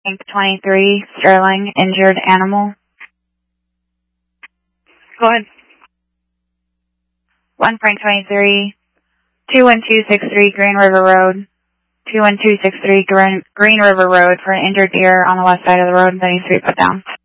Frank 23, Sterling, injured animal. Go ahead. 1 Frank 23, 21263 Green River Road. 21263 Green River Road for an injured deer on the west side of the road that needs to be put down.